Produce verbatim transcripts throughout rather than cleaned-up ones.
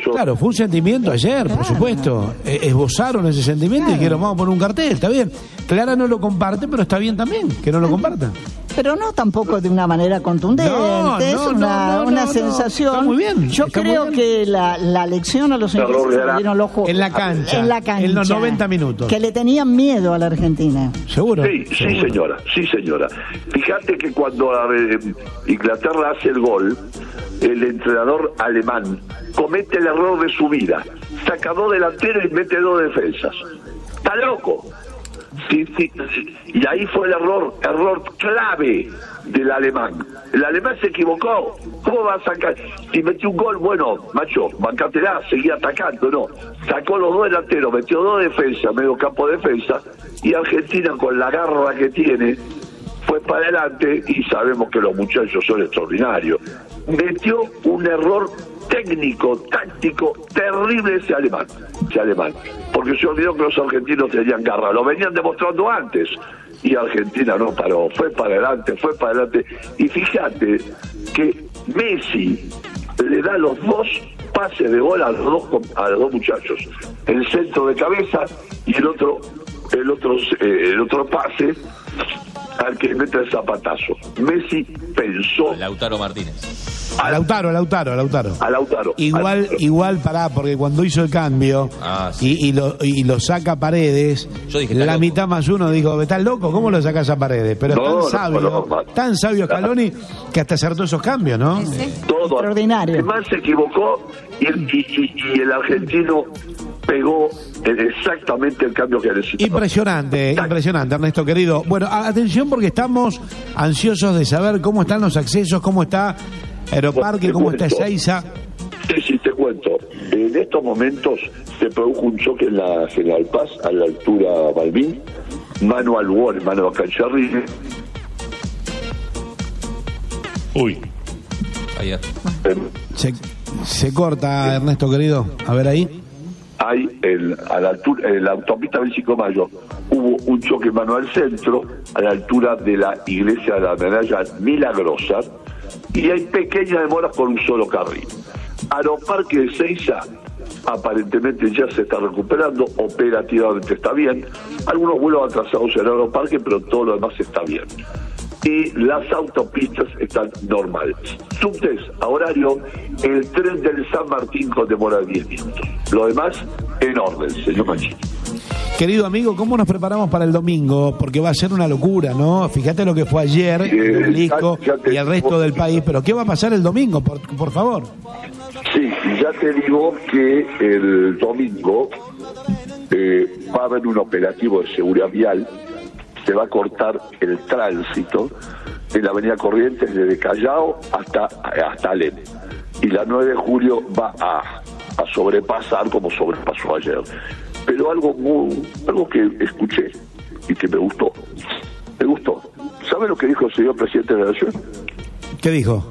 orgulloso. Claro, fue un sentimiento ayer, claro, por supuesto. Eh, esbozaron ese sentimiento, claro, y dijeron, vamos a poner un cartel, está bien. Clara no lo comparte, pero está bien también que no lo comparta. Pero no tampoco de una manera contundente, no, es no, una, no, no, no, una sensación. Está muy bien. Yo creo bien. que la, la lección a los ingleses se le dieron los juegos. En la cancha. En la cancha. En los noventa minutos. Que le tenían miedo a la Argentina. ¿Seguro? Sí, ¿Seguro? sí, señora. Sí, señora. Fíjate que cuando eh, Inglaterra hace el gol, el entrenador alemán comete el error de su vida. Saca dos delanteros y mete dos defensas. Está loco. Sí, sí, sí. Y ahí fue el error, error clave del alemán. El alemán se equivocó. ¿Cómo va a sacar? Si metió un gol, bueno, macho, bancátela, seguía atacando, no. Sacó los dos delanteros, metió dos defensas, medio campo de defensa, y Argentina, con la garra que tiene, fue para adelante, y sabemos que los muchachos son extraordinarios. Metió un error técnico, táctico, terrible ese alemán, ese alemán, porque se olvidó que los argentinos tenían garra, lo venían demostrando antes, y Argentina no paró, fue para adelante, fue para adelante, y fíjate que Messi le da los dos pases de gol a los dos, a los dos muchachos, el centro de cabeza y el otro, el otro, eh, el otro pase al que mete el zapatazo. Messi pensó. Lautaro Martínez. A Lautaro, a Lautaro, a Lautaro. A Lautaro. Igual, a Lautaro. igual pará, porque cuando hizo el cambio ah, sí. y, y, lo, y lo saca Paredes, Yo dije, la loco. mitad más uno dijo, ¿estás loco? ¿Cómo lo sacás a Paredes? Pero no, tan no, sabio, no, no, no. tan sabio Scaloni que hasta acertó esos cambios, ¿no? Sí. Todo. Extraordinario. Además se equivocó y el, y, y, y el argentino pegó exactamente el cambio que necesitaba. Impresionante, impresionante, Ernesto querido. Bueno, atención porque estamos ansiosos de saber cómo están los accesos, cómo está Aeroparque, cómo está Ezeiza. Sí, sí, te cuento. En estos momentos se produjo un choque en la General Paz, a la altura Balbín, mano al gol, mano a Cancharrile. Uy. Ahí está. Se, se corta, Ernesto querido. A ver ahí. Hay el, a la altura, en la autopista veinticinco de mayo hubo un choque mano al centro, a la altura de la iglesia de la Medalla Milagrosa, y hay pequeñas demoras por un solo carril. Aeroparque de Ezeiza aparentemente ya se está recuperando, operativamente está bien, algunos vuelos atrasados en Aeroparque, pero todo lo demás está bien. Y las autopistas están normales. Subtes a horario, el tren del San Martín con demora de diez minutos. Lo demás, en orden, señor Machín. Querido amigo, ¿cómo nos preparamos para el domingo? Porque va a ser una locura, ¿no? Fíjate lo que fue ayer en el Obelisco y el resto del país, pero ¿qué va a pasar el domingo, por, por favor? Sí, ya te digo que el domingo eh, va a haber un operativo de seguridad vial. Se va a cortar el tránsito de la avenida Corrientes desde Callao hasta, hasta Alem. Y la nueve de julio va a, a sobrepasar como sobrepasó ayer. Pero algo muy, algo que escuché y que me gustó. Me gustó. ¿Sabe lo que dijo el señor presidente de la Nación? ¿Qué dijo?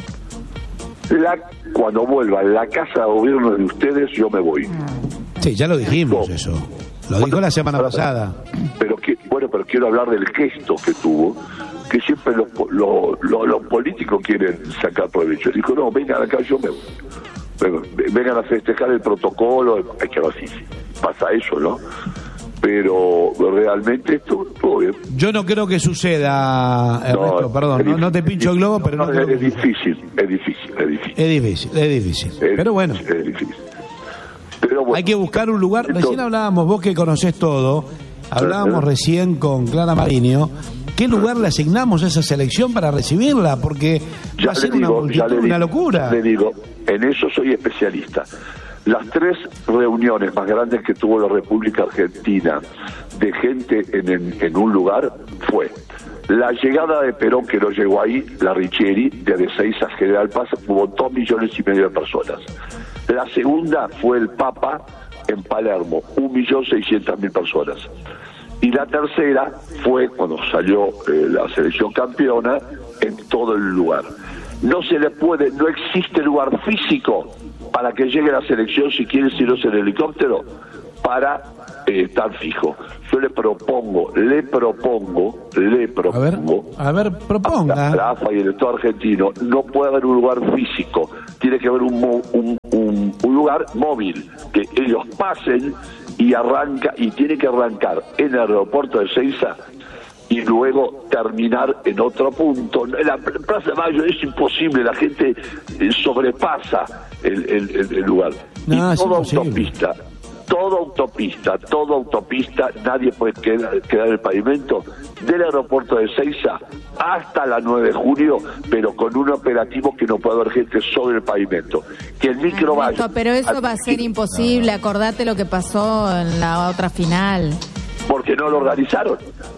La, cuando vuelva la casa de gobierno de ustedes, yo me voy. Sí, ya lo dijimos no. eso. Lo dijo bueno, la semana pasada. Pero que, bueno, pero quiero hablar del gesto que tuvo, que siempre los lo, lo, lo políticos quieren sacar provecho. Dijo, no, vengan acá, yo me voy. Vengan, vengan a festejar el protocolo, hay que ver si pasa eso, ¿no? Pero realmente esto todo bien. Yo no creo que suceda, Ernesto, no, perdón, no, no te pincho el globo, pero no, no creo es, que... es difícil, es difícil, es difícil. Es difícil, es difícil. Es, pero bueno. Es difícil. Pero bueno, hay que buscar un lugar. Recién hablábamos, vos que conocés todo, hablábamos recién con Clara Mariño, ¿qué lugar le asignamos a esa selección para recibirla? Porque ya va a ser digo, una multitud, digo, una locura. Le digo, en eso soy especialista. Las tres reuniones más grandes que tuvo la República Argentina de gente en, en, en un lugar fue la llegada de Perón, que no llegó ahí, la Richieri, de Ezeiza a General Paz, hubo dos millones y medio de personas. La segunda fue el Papa en Palermo, un millón seiscientas mil personas. Y la tercera fue cuando salió eh, la selección campeona en todo el lugar. No se le puede, no existe lugar físico para que llegue la selección, si quieren, si no es en helicóptero, para eh, estar fijo. Yo le propongo, le propongo, le propongo. A ver, a ver, proponga. A Rafa y el Estado argentino, no puede haber un lugar físico, tiene que haber un, un, un, un lugar móvil, que ellos pasen y arranca, y tiene que arrancar en el aeropuerto de Ezeiza y luego terminar en otro punto. En la Plaza de Mayo es imposible, la gente sobrepasa el, el, el, el lugar. No, y toda imposible. autopista, toda autopista, toda autopista, nadie puede quedar, quedar en el pavimento del aeropuerto de Ezeiza hasta la nueve de julio, pero con un operativo que no puede haber gente sobre el pavimento. Que el micro vaya. Pero eso va a ser imposible, acordate lo que pasó en la otra final. Porque no lo organizaron.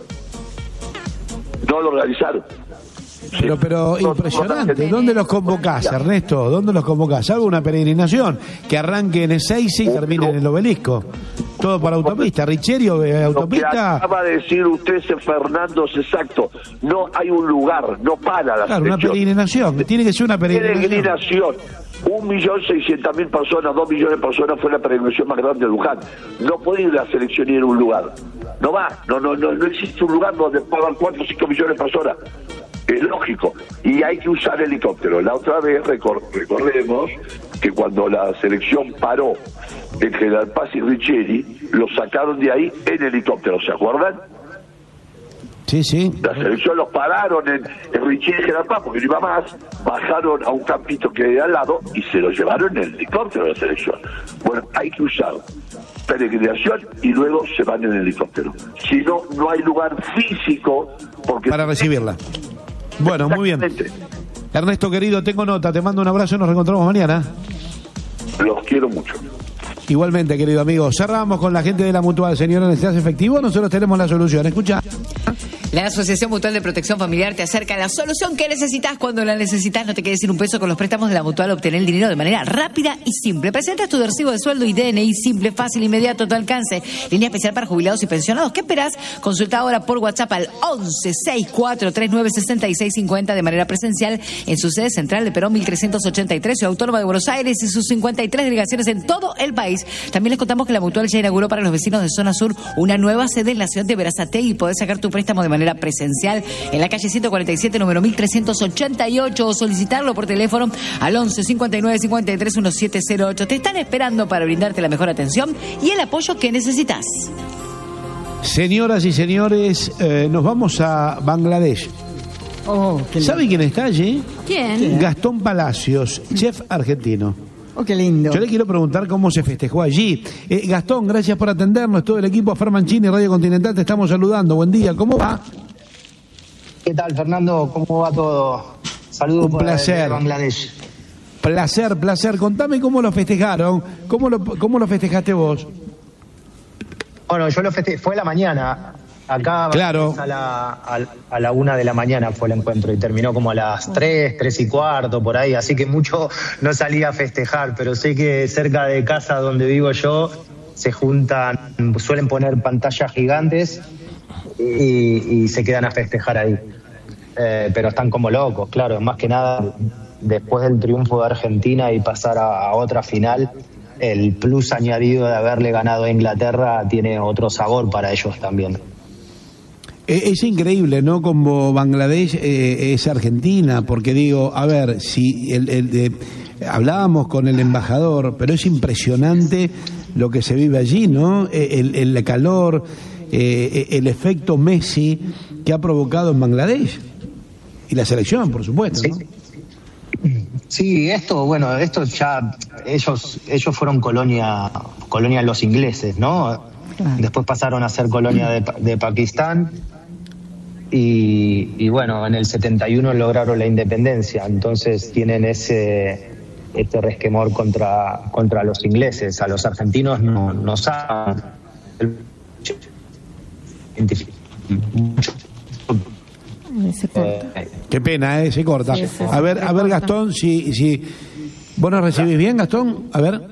No lo organizaron. Pero, pero impresionante. ¿Dónde los convocás, Ernesto? ¿Dónde los convocás? ¿Salvo una peregrinación que arranque en Ezeiza y termine en el Obelisco? Todo para autopista. Richerio, eh, autopista. Lo que acaba de decir usted, Fernando, es exacto. No hay un lugar, no para la Claro, selección. una peregrinación. Tiene que ser una peregrinación. Peregrinación. Un millón seiscientas mil personas, dos millones de personas fue la peregrinación más grande de Luján. No puede ir la selección ir a un lugar. No va. No, no, no, no existe un lugar donde puedan cuatro o cinco millones de personas. Es lógico, y hay que usar helicóptero. La otra vez recor recordemos que cuando la selección paró en General Paz y Richeri, lo sacaron de ahí en helicóptero, ¿se acuerdan? Sí, sí. La selección los pararon en, en Richeri y General Paz porque no iba más, bajaron a un campito que hay al lado y se lo llevaron en helicóptero la selección. Bueno, hay que usar peregrinación y luego se van en helicóptero. Si no, no hay lugar físico porque para recibirla. Bueno, muy bien. Ernesto, querido, tengo nota, te mando un abrazo y nos reencontramos mañana. Los quiero mucho. Igualmente, querido amigo. Cerramos con la gente de la Mutual. Señora, ¿necesitas efectivo? Nosotros tenemos la solución. Escucha. La Asociación Mutual de Protección Familiar te acerca a la solución que necesitas cuando la necesitas. No te quedes sin un peso con los préstamos de la Mutual. Obtener el dinero de manera rápida y simple. Presentas tu recibo de sueldo y D N I simple, fácil, inmediato, a tu alcance. Línea especial para jubilados y pensionados. ¿Qué esperás? Consulta ahora por WhatsApp al once sesenta y cuatro treinta y nueve sesenta y seis cincuenta de manera presencial en su sede central de Perón mil trescientos ochenta y tres, Ciudad Autónoma de Buenos Aires y sus cincuenta y tres delegaciones en todo el país. También les contamos que la Mutual ya inauguró para los vecinos de Zona Sur una nueva sede en la ciudad de Berazategui y podés sacar tu préstamo de manera presencial en la calle ciento cuarenta y siete, número mil trescientos ochenta y ocho, o solicitarlo por teléfono al once cincuenta y nueve cincuenta y tres diecisiete cero ocho. Te están esperando para brindarte la mejor atención y el apoyo que necesitas. Señoras y señores, eh, nos vamos a Bangladesh. Oh, qué lindo. ¿Sabe quién está allí? ¿Quién? Gastón Palacios, chef argentino. Oh, qué lindo. Yo le quiero preguntar cómo se festejó allí. Eh, Gastón, gracias por atendernos. Todo el equipo Fermanchini, Radio Continental, te estamos saludando. Buen día, ¿cómo va? ¿Qué tal, Fernando? ¿Cómo va todo? Saludos. Un placer. De Bangladesh. Placer, placer. Contame cómo lo festejaron. ¿Cómo lo, cómo lo festejaste vos? Bueno, yo lo festejé, fue a la mañana. Acá Claro. a la, a, a la una de la mañana fue el encuentro y terminó como a las tres, tres y cuarto, por ahí. Así que mucho no salí a festejar, pero sé que cerca de casa donde vivo yo se juntan, suelen poner pantallas gigantes y, y se quedan a festejar ahí. Eh, pero están como locos, claro. Más que nada, después del triunfo de Argentina y pasar a, a otra final, el plus añadido de haberle ganado a Inglaterra tiene otro sabor para ellos también. Es increíble, ¿no? Como Bangladesh eh, es Argentina, porque digo, a ver, si el, el, eh, hablábamos con el embajador, pero es impresionante lo que se vive allí, ¿no? El, el calor, eh, el efecto Messi que ha provocado en Bangladesh y la selección, por supuesto, ¿no? Sí. Sí, esto, bueno, esto ya ellos ellos fueron colonia colonia de los ingleses, ¿no? Claro. Después pasaron a ser colonia de, de Pakistán y, y bueno, en el setenta y uno lograron la independencia, entonces tienen ese este resquemor contra contra los ingleses. A los argentinos no no saben mucho. Se corta. Eh, Qué pena, ¿eh? Se corta. Sí, sí, a ver, se a ver, corta. Gastón, si, si vos nos recibís bien, Gastón, a ver,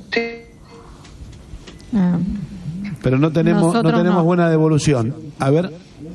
Ah. pero no tenemos, no Nosotros tenemos no. buena devolución. A ver,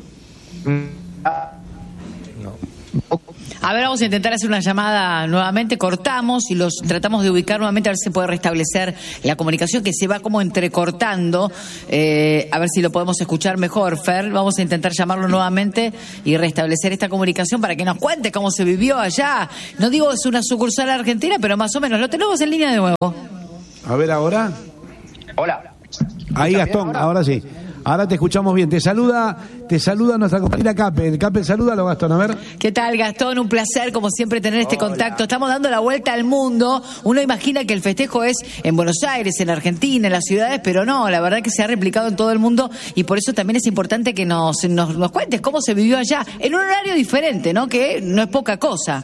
A ver, vamos a intentar hacer una llamada nuevamente, cortamos y los tratamos de ubicar nuevamente a ver si se puede restablecer la comunicación que se va como entrecortando, eh, a ver si lo podemos escuchar mejor, Fer. Vamos a intentar llamarlo nuevamente y restablecer esta comunicación para que nos cuente cómo se vivió allá. No digo es una sucursal argentina, pero más o menos lo tenemos en línea de nuevo. A ver ahora. Hola. Ahí Gastón, ahora? ahora sí. Ahora te escuchamos bien. Te saluda, te saluda nuestra compañera Capel. Capel, salúdalo, Gastón, a ver. ¿Qué tal, Gastón? Un placer, como siempre, tener este Hola. contacto. Estamos dando la vuelta al mundo. Uno imagina que el festejo es en Buenos Aires, en Argentina, en las ciudades, pero no, la verdad que se ha replicado en todo el mundo y por eso también es importante que nos, nos, nos cuentes cómo se vivió allá, en un horario diferente, ¿no? Que no es poca cosa.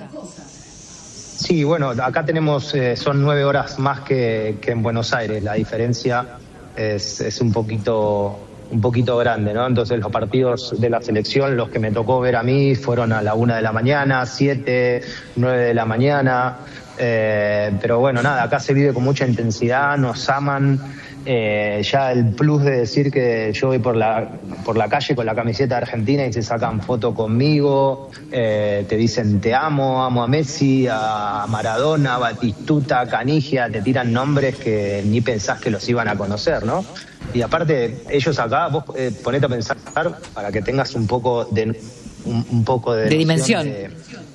Sí, bueno, acá tenemos, eh, son nueve horas más que, que en Buenos Aires. La diferencia es, es un poquito... un poquito grande, ¿no? Entonces los partidos de la selección, los que me tocó ver a mí, fueron a la una de la mañana, siete, nueve de la mañana, eh, pero bueno, nada, acá se vive con mucha intensidad, nos aman, eh, ya el plus de decir que yo voy por la por la calle con la camiseta de Argentina y se sacan foto conmigo, eh, te dicen te amo, amo a Messi, a Maradona, a Batistuta, a Canigia, te tiran nombres que ni pensás que los iban a conocer, ¿no? Y aparte, ellos acá, vos eh, ponete a pensar, para que tengas un poco de un, un poco de, de dimensión. De,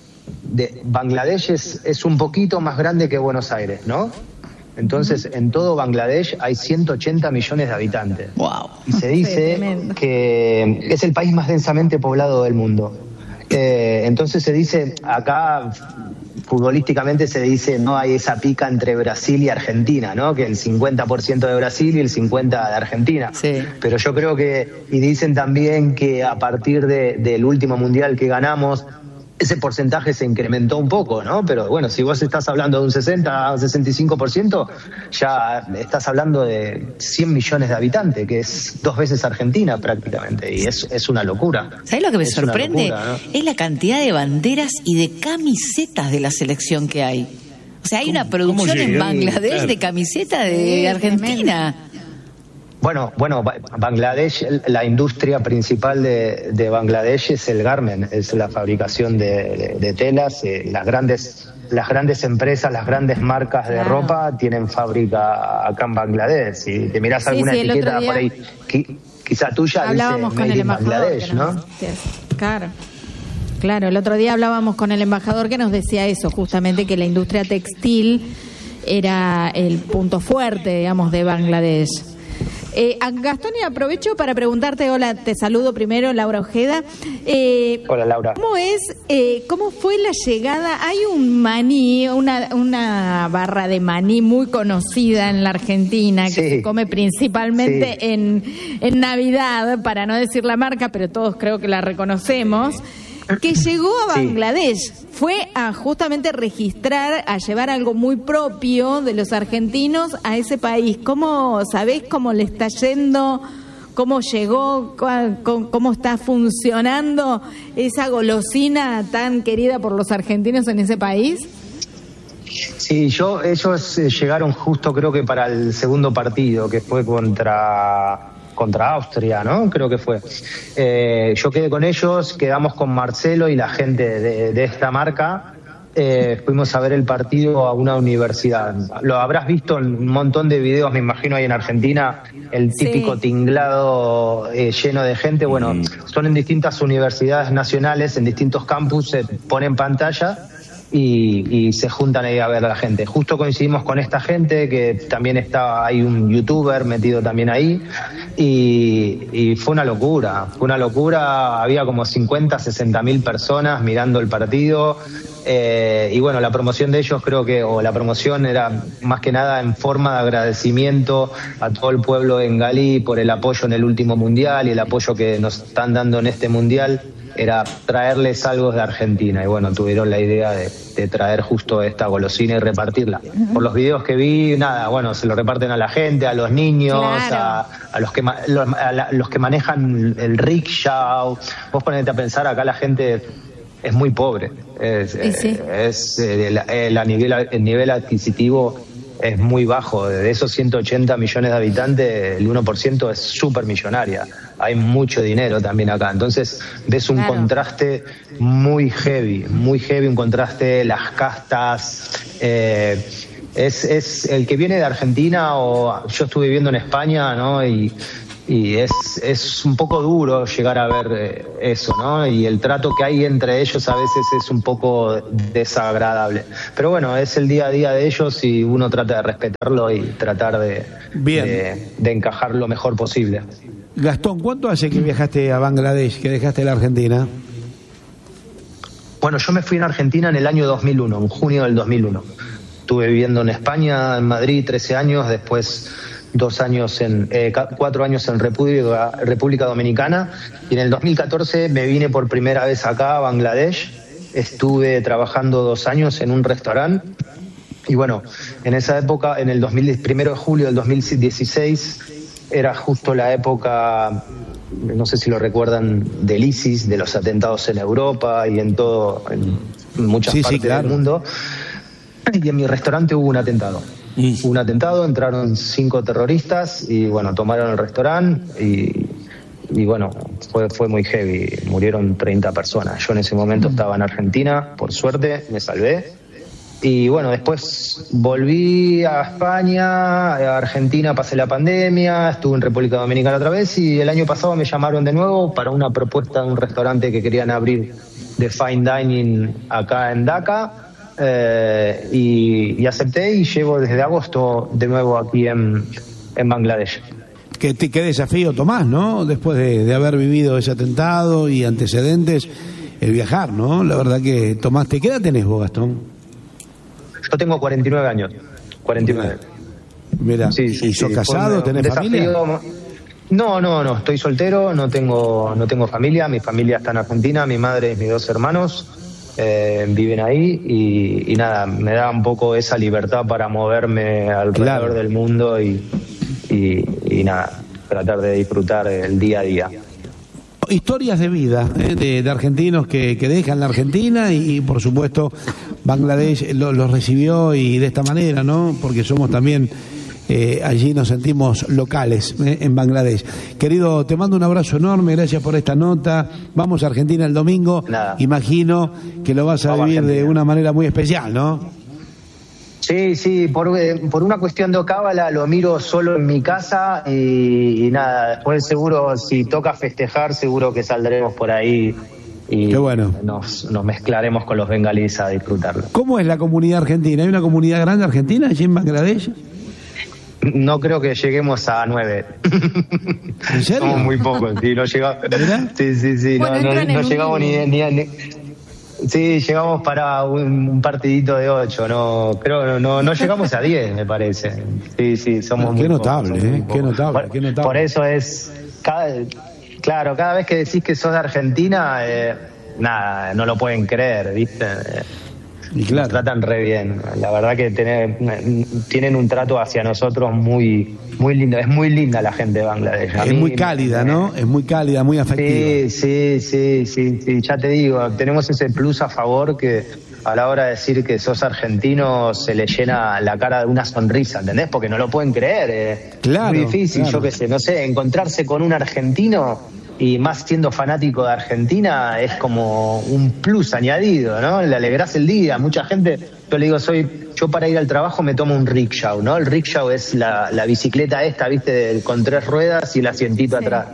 de Bangladesh es, es un poquito más grande que Buenos Aires, ¿no? Entonces, en todo Bangladesh hay ciento ochenta millones de habitantes. Wow. Y se dice sí, que es el país más densamente poblado del mundo. Eh, entonces se dice, acá futbolísticamente se dice, no hay esa pica entre Brasil y Argentina, ¿no? Que el cincuenta por ciento de Brasil y el cincuenta por ciento de Argentina. Sí. Pero yo creo que, y dicen también que a partir de, del último mundial que ganamos, ese porcentaje se incrementó un poco, ¿no? Pero bueno, si vos estás hablando de un sesenta, sesenta y cinco por ciento, ya estás hablando de cien millones de habitantes, que es dos veces Argentina prácticamente, y es, es una locura. ¿Sabés lo que me es sorprende? Locura, ¿no? Es la cantidad de banderas y de camisetas de la selección que hay. O sea, hay una producción en Bangladesh claro. de camisetas de sí, Argentina. Bueno, bueno, Bangladesh, la industria principal de, de Bangladesh es el garment, es la fabricación de, de, de telas. Eh, las grandes, las grandes empresas, las grandes marcas de claro. ropa tienen fábrica acá en Bangladesh. Si te mirás sí, alguna sí, etiqueta por ahí, qui, quizá tuya, hablábamos dice con el embajador, Bangladesh, ¿no? Nos, claro. Claro, el otro día hablábamos con el embajador que nos decía eso, justamente que la industria textil era el punto fuerte, digamos, de Bangladesh. Eh, Gastón, y aprovecho para preguntarte, hola, te saludo primero, Laura Ojeda. Eh, hola, Laura. ¿Cómo es, eh, cómo fue la llegada? Hay un maní, una, una barra de maní muy conocida en la Argentina, que sí. se come principalmente sí. en, en Navidad, para no decir la marca, pero todos creo que la reconocemos, que llegó a Bangladesh. Sí. Fue a justamente registrar, a llevar algo muy propio de los argentinos a ese país. ¿Cómo sabés cómo le está yendo? ¿Cómo llegó? ¿Cómo está funcionando esa golosina tan querida por los argentinos en ese país? Sí, yo ellos llegaron justo creo que para el segundo partido, que fue contra... contra Austria, ¿no? Creo que fue. Eh, yo quedé con ellos, quedamos con Marcelo y la gente de, de esta marca. Eh, fuimos a ver el partido a una universidad. Lo habrás visto en un montón de videos, me imagino, ahí en Argentina, el típico sí. tinglado eh, lleno de gente. Bueno, mm. son en distintas universidades nacionales, en distintos campus, se pone en pantalla y, y se juntan ahí a ver a la gente. Justo coincidimos con esta gente, que también está, hay un youtuber metido también ahí, y, y fue una locura, fue una locura, había como cincuenta, sesenta mil personas mirando el partido, eh, y bueno, la promoción de ellos creo que, o la promoción era más que nada en forma de agradecimiento a todo el pueblo bengalí por el apoyo en el último mundial y el apoyo que nos están dando en este mundial. Era traerles algo de Argentina, y bueno, tuvieron la idea de, de traer justo esta golosina y repartirla. Uh-huh. Por los videos que vi, nada, bueno, se lo reparten a la gente, a los niños, claro. a, a, los que ma- los, a la, los que manejan el rickshaw. Vos ponete a pensar, acá la gente es muy pobre, es, sí. es el, el, el, nivel, el nivel adquisitivo es muy bajo. De esos ciento ochenta millones de habitantes, el uno por ciento es súper millonaria. Hay mucho dinero también acá. Entonces ves un claro. contraste muy heavy, muy heavy, un contraste, las castas. Eh, es, es el que viene de Argentina, o yo estuve viviendo en España, ¿no? Y y es, es un poco duro llegar a ver eh, eso, ¿no? Y el trato que hay entre ellos a veces es un poco desagradable. Pero bueno, es el día a día de ellos y uno trata de respetarlo y tratar de, de, de encajar lo mejor posible. Gastón, ¿cuánto hace que viajaste a Bangladesh, que dejaste la Argentina? Bueno, yo me fui en Argentina en el año dos mil uno, en junio del dos mil uno. Estuve viviendo en España, en Madrid, trece años, después dos años en, eh, cuatro años en República, República Dominicana, y en el dos mil catorce me vine por primera vez acá a Bangladesh. Estuve trabajando dos años en un restaurante, y bueno, en esa época, en el dos mil, primero de julio del dos mil dieciséis, era justo la época, no sé si lo recuerdan, del ISIS, de los atentados en Europa y en todo, en muchas sí, partes sí, claro. del mundo, y en mi restaurante hubo un atentado. Hubo un atentado, entraron cinco terroristas y bueno, tomaron el restaurante y, y bueno, fue, fue muy heavy, murieron treinta personas. Yo en ese momento estaba en Argentina, por suerte, me salvé. Y bueno, después volví a España, a Argentina pasé la pandemia, estuve en República Dominicana otra vez y el año pasado me llamaron de nuevo para una propuesta de un restaurante que querían abrir de fine dining acá en Dhaka. Eh, y, y acepté y llevo desde agosto de nuevo aquí en, en Bangladesh. ¿Qué, qué desafío tomás, ¿no? Después de, de haber vivido ese atentado y antecedentes, el viajar, ¿no? La verdad que tomaste. ¿Qué edad tenés vos, Gastón? Yo tengo cuarenta y nueve años. cuarenta y nueve. Mira, sí, sí, ¿y sos sí, casado? ¿Tenés desafío... familia? No, no, no. Estoy soltero, no tengo, no tengo familia. Mi familia está en Argentina, mi madre y mis dos hermanos. Eh, viven ahí y, y nada, me da un poco esa libertad para moverme alrededor claro. del mundo y, y, y nada, tratar de disfrutar el día a día. Historias de vida eh, de, de argentinos que, que dejan la Argentina y, y por supuesto Bangladesh los lo recibió y de esta manera, ¿no? Porque somos también Eh, allí nos sentimos locales eh, en Bangladesh. Querido, te mando un abrazo enorme, gracias por esta nota. Vamos a Argentina el domingo. Nada. Imagino que lo vas a Vamos vivir a de una manera muy especial, ¿no? Sí, sí, por, por una cuestión de cábala lo miro solo en mi casa y, y nada, después seguro si toca festejar seguro que saldremos por ahí y Qué bueno. nos, nos mezclaremos con los bengalíes a disfrutarlo. ¿Cómo es la comunidad argentina? ¿Hay una comunidad grande argentina allí en Bangladesh? No creo que lleguemos a nueve. ¿En serio? Somos muy pocos, sí, no llegamos. Sí, sí, sí, bueno, no, no, no un... llegamos ni, ni, ni sí, llegamos para un, un partidito de ocho, no, creo, no, no, no llegamos a diez, me parece. Sí, sí, somos qué muy notable, pocos, eh, qué notable, por, qué notable. Por eso es, cada, claro, cada vez que decís que sos de Argentina, eh, nada, no lo pueden creer, ¿viste? Y claro. Nos tratan re bien, la verdad que tener, tienen un trato hacia nosotros muy muy lindo, es muy linda la gente de Bangladesh. A es mí, muy cálida, me, ¿no? Es muy cálida, muy afectiva. Sí, sí, sí, sí, sí, ya te digo, tenemos ese plus a favor que a la hora de decir que sos argentino se le llena la cara de una sonrisa, ¿entendés? Porque no lo pueden creer, eh. Claro, es muy difícil, claro. Yo qué sé, no sé, encontrarse con un argentino y más siendo fanático de Argentina es como un plus añadido, ¿no? Le alegrás el día. Mucha gente, yo le digo, soy yo para ir al trabajo me tomo un rickshaw, ¿no? El rickshaw es la, la bicicleta esta, ¿viste? Con tres ruedas y el asientito sí. atrás.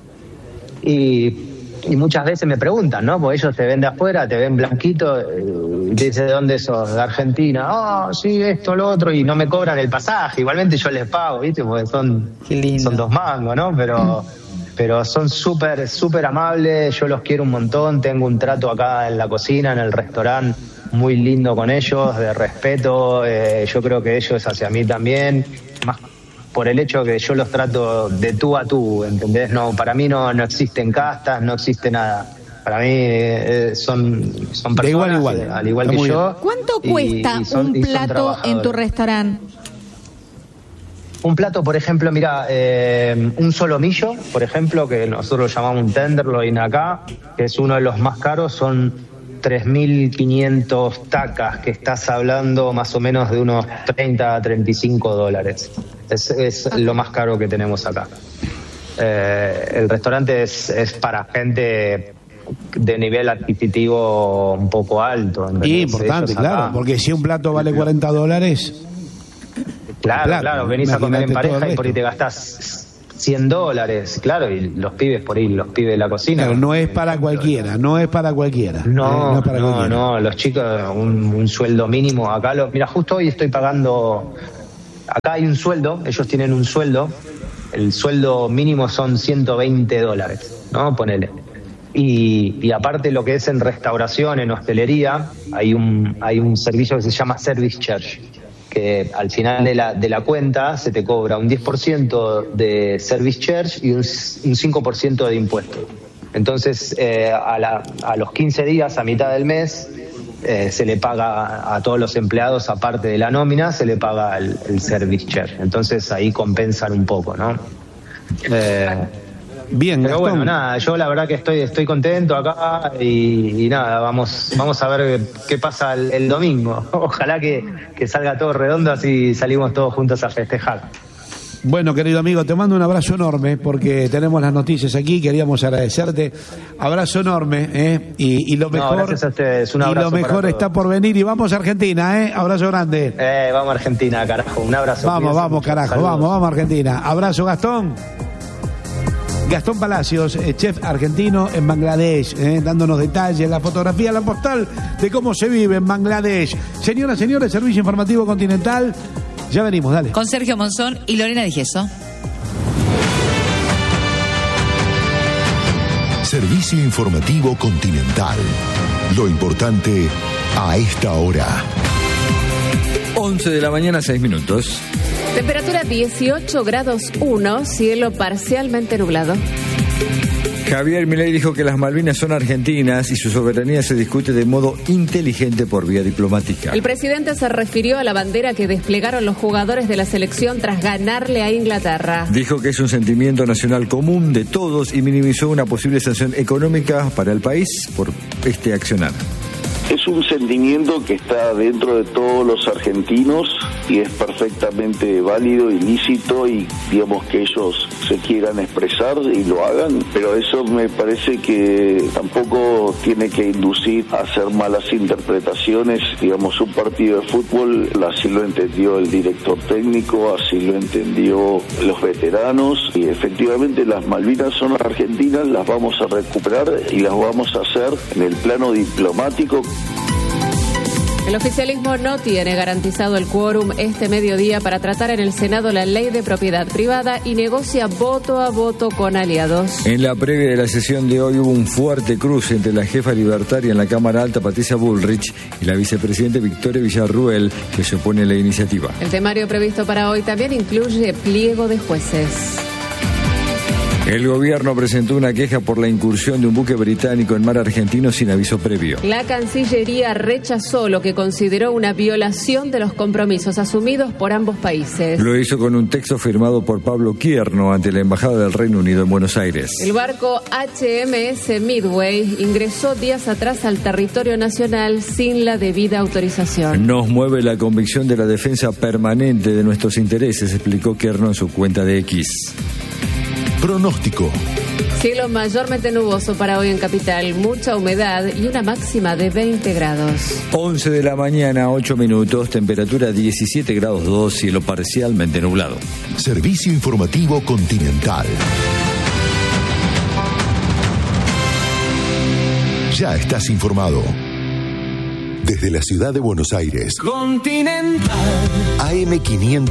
Y, y muchas veces me preguntan, ¿no? Porque ellos te ven de afuera, te ven blanquito, y te dicen, ¿de dónde sos? De Argentina. Ah, oh, sí, esto, lo otro, y no me cobran el pasaje. Igualmente yo les pago, ¿viste? Porque son, son dos mangos, ¿no? Pero... pero son súper, súper amables, yo los quiero un montón, tengo un trato acá en la cocina, en el restaurante, muy lindo con ellos, de respeto, eh, yo creo que ellos hacia mí también, más por el hecho que yo los trato de tú a tú, ¿entendés? No, para mí no, no existen castas, no existe nada. Para mí eh, son, son personas, igual, igual. al igual que yo. ¿Cuánto cuesta y, y son, un plato en tu restaurante? Un plato, por ejemplo, mira, eh, un solomillo, por ejemplo, que nosotros llamamos un tenderloin acá, que es uno de los más caros, son tres mil quinientos tacas, que estás hablando más o menos de unos treinta a treinta y cinco dólares. Es, es lo más caro que tenemos acá. Eh, el restaurante es, es para gente de nivel adquisitivo un poco alto. Y importante, claro, porque si un plato vale cuarenta dólares... Claro, plato, claro, venís a comer en pareja y por ahí te gastás cien dólares, claro, y los pibes por ahí, los pibes de la cocina. Pero no es para cualquiera, no es para cualquiera. No, eh, no, es para no, cualquiera. no, los chicos, un, un sueldo mínimo, acá, lo, mira, justo hoy estoy pagando, acá hay un sueldo, ellos tienen un sueldo, el sueldo mínimo son ciento veinte dólares, ¿no? Ponele. Y, y aparte lo que es en restauración, en hostelería, hay un, hay un servicio que se llama Service Charge, que al final de la, de la cuenta se te cobra un diez por ciento de Service Charge y un, un cinco por ciento de impuestos. Entonces, eh, a, la, a los quince días, a mitad del mes, eh, se le paga a todos los empleados, aparte de la nómina, se le paga el, el Service Charge. Entonces ahí compensan un poco, ¿no? Eh, Bien, Pero Gastón. bueno, nada, yo la verdad que estoy estoy contento acá y, y nada, vamos vamos a ver qué pasa el, el domingo. Ojalá que, que salga todo redondo, así salimos todos juntos a festejar. Bueno, querido amigo, te mando un abrazo enorme porque tenemos las noticias aquí, queríamos agradecerte. Abrazo enorme, ¿eh? Y, y lo mejor, No, gracias a ustedes, un y abrazo lo mejor para está todos. por venir y vamos a Argentina, ¿eh? Abrazo grande. Eh, vamos a Argentina, carajo, un abrazo. Vamos, Cuídense vamos, mucho. carajo, Saludos. vamos, vamos a Argentina. Abrazo, Gastón. Gastón Palacios, eh, chef argentino en Bangladesh, eh, dándonos detalles, la fotografía, la postal de cómo se vive en Bangladesh. Señoras, señores, Servicio Informativo Continental. Ya venimos, dale. Con Sergio Monzón y Lorena Di Gesso. Servicio Informativo Continental. Lo importante a esta hora. once de la mañana, seis minutos. Temperatura dieciocho grados uno, cielo parcialmente nublado. Javier Milei dijo que las Malvinas son argentinas y su soberanía se discute de modo inteligente por vía diplomática. El presidente se refirió a la bandera que desplegaron los jugadores de la selección tras ganarle a Inglaterra. Dijo que es un sentimiento nacional común de todos y minimizó una posible sanción económica para el país por este accionar. Es un sentimiento que está dentro de todos los argentinos y es perfectamente válido y lícito y digamos que ellos se quieran expresar y lo hagan, pero eso me parece que tampoco tiene que inducir a hacer malas interpretaciones. Digamos, un partido de fútbol así lo entendió el director técnico, así lo entendió los veteranos y efectivamente las Malvinas son argentinas, las vamos a recuperar y las vamos a hacer en el plano diplomático. El oficialismo no tiene garantizado el quórum este mediodía para tratar en el Senado la ley de propiedad privada y negocia voto a voto con aliados. En la previa de la sesión de hoy hubo un fuerte cruce entre la jefa libertaria en la Cámara Alta, Patricia Bullrich, y la vicepresidenta Victoria Villarruel, que se opone a la iniciativa. El temario previsto para hoy también incluye pliego de jueces. El gobierno presentó una queja por la incursión de un buque británico en mar argentino sin aviso previo. La Cancillería rechazó lo que consideró una violación de los compromisos asumidos por ambos países. Lo hizo con un texto firmado por Pablo Quierno ante la Embajada del Reino Unido en Buenos Aires. El barco H M S Midway ingresó días atrás al territorio nacional sin la debida autorización. Nos mueve la convicción de la defensa permanente de nuestros intereses, explicó Quierno en su cuenta de X. Pronóstico. Cielo mayormente nuboso para hoy en Capital, mucha humedad y una máxima de veinte grados. once de la mañana, ocho minutos, temperatura diecisiete grados dos, cielo parcialmente nublado. Servicio Informativo Continental. Ya estás informado. Desde la ciudad de Buenos Aires. Continental. A M quinientos